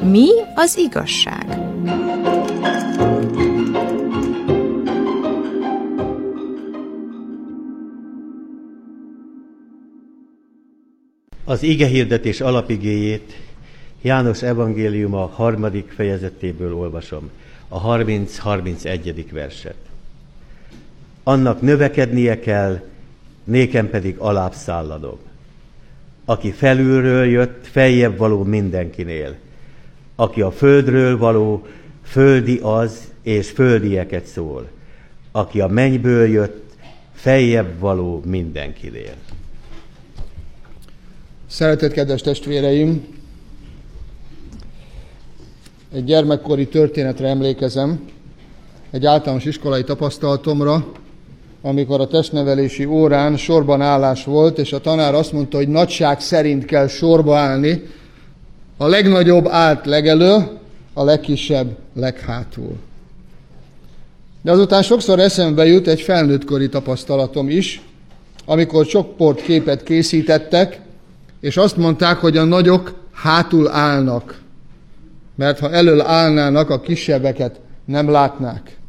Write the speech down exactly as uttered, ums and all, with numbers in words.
Mi az igazság? Az igehirdetés alapigéjét János evangéliuma harmadik fejezetéből olvasom, a harminc-harmincegyedik verset. Annak növekednie kell, nékem pedig alább szállanom. Aki felülről jött, feljebb való mindenkinél. Aki a földről való, földi az, és földieket szól. Aki a mennyből jött, feljebb való mindenkinél. Szeretett kedves testvéreim! Egy gyermekkori történetre emlékezem, egy általános iskolai tapasztalatomra, amikor a testnevelési órán sorban állás volt, és a tanár azt mondta, hogy nagyság szerint kell sorba állni, a legnagyobb állt legelő, a legkisebb leghátul. De azután sokszor eszembe jut egy felnőttkori tapasztalatom is, amikor csoportképet készítettek, és azt mondták, hogy a nagyok hátul állnak, mert ha elől állnának, a kisebbeket nem látnák.